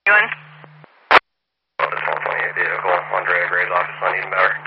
Doing? This 128 vehicle, Andre Gray's office on Edenbauer.